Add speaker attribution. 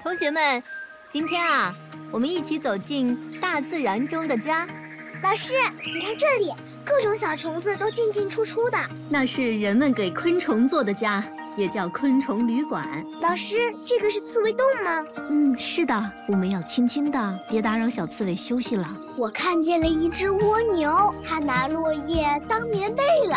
Speaker 1: 同学们，今天啊，我们一起走进大自然中的家。
Speaker 2: 老师，你看这里，各种小虫子都进进出出的。
Speaker 1: 那是人们给昆虫做的家，也叫昆虫旅馆。
Speaker 2: 老师，这个是刺猬洞吗？
Speaker 1: 是的，我们要轻轻的，别打扰小刺猬休息了。
Speaker 2: 我看见了一只蜗牛，它拿落叶当棉被了。